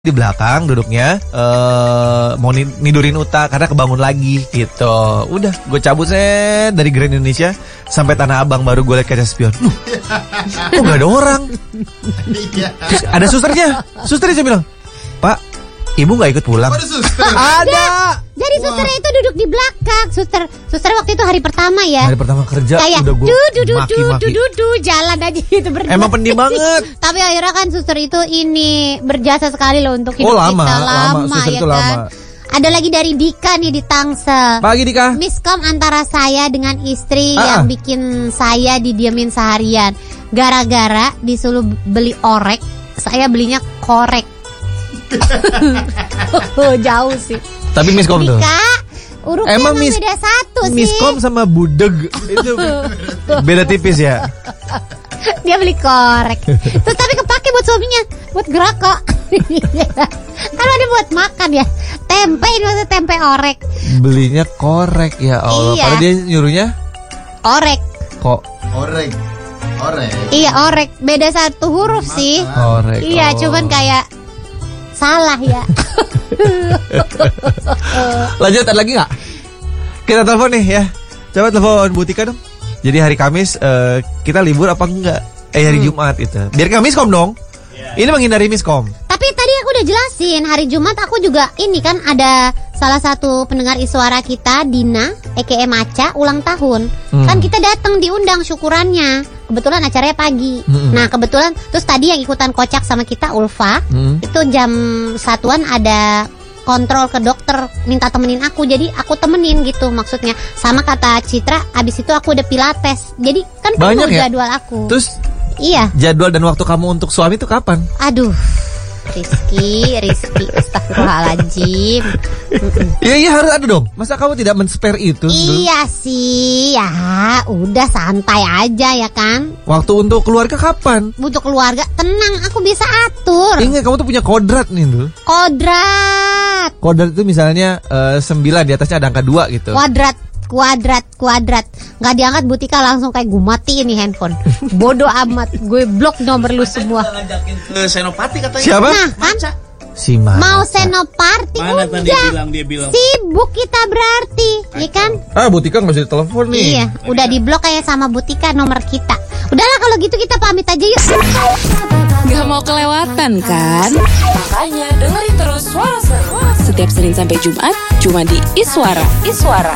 di belakang duduknya mau nidurin Uta karena kebangun lagi gitu. Udah gue cabut dari Grand Indonesia sampai Tanah Abang, baru gue liat kaca spion. Kok gak ada orang? Terus ada susternya bilang, "Pak, ibu gak ikut pulang?" Ada. Jadi susternya itu duduk di belakang. Suster waktu itu hari pertama ya. Hari pertama kerja kayak udah gue maki-maki. Jalan aja gitu berdua. Emang pendiam banget. Tapi akhirnya kan suster itu ini berjasa sekali loh untuk hidup lama, kita. lama. Suster ya itu kan. lama. Ada lagi dari Dika nih di Tangsel. Pagi Dika. Miskom antara saya dengan istri yang bikin saya didiamin seharian. Gara-gara disuruh beli orek, saya belinya korek. Jauh sih. Tapi miskom tuh. Dika, urutnya emang beda satu sih. Miskom sama budeg itu beda tipis ya. Dia beli korek. Terus tapi kepake buat suaminya, buat gerak kok. Kalau ada buat makan ya. Tempe, ini maksudnya tempe orek. Belinya korek ya Allah. Iya. Padahal dia nyuruhnya orek. Kok Orek. Iya orek, beda satu huruf sih. korek. Iya, cuman kayak salah ya. Lanjut, ada lagi gak? Kita telepon nih ya. Coba telepon Bu Tika dong. Jadi hari Kamis kita libur apa enggak? Hari Jumat itu. Biar nggak miskom dong. Ini menghindari miskom. Tapi tadi aku udah jelasin, hari Jumat aku juga ini kan ada salah satu pendengar Iswara kita, Dina, EKE Maca, ulang tahun. Kan kita datang diundang syukurannya. Kebetulan acaranya pagi. Nah, kebetulan terus tadi yang ikutan kocak sama kita Ulfa, itu jam 1-an ada kontrol ke dokter, minta temenin aku. Jadi aku temenin gitu maksudnya. Sama kata Citra, abis itu aku udah pilates. Jadi kan banyak penuh ya? jadwal aku. Terus iya. jadwal dan waktu kamu untuk suami itu kapan? Aduh, Rizky, astagfirullahaladzim. Iya harus ada dong. Masa kamu tidak men-spare itu? Iya sih, ya udah santai aja ya kan. Waktu untuk keluarga kapan? Untuk keluarga tenang, aku bisa atur. Ingat kamu tuh punya kodrat nih dulu. Kodrat. Kodrat itu misalnya 9, di atasnya ada angka 2 gitu. Kuadrat. Nggak diangkat Bu Tika langsung kayak gue matiin nih handphone. Bodoh amat, gue blok nomor lu semua. Ngajakin ke Senopati katanya. Siapa? Nah kan, Si Maca. mau Senopati Mana udah. tadi dia bilang. Sibuk kita berarti, ya kan? Bu Tika nggak bisa ditelepon nih. Iya, udah diblok kayak sama Bu Tika nomor kita. Udahlah kalau gitu kita pamit aja yuk. Gak mau kelewatan kan? Makanya dengerin terus Suara Seru setiap Senin sampai Jumat cuma di Iswara.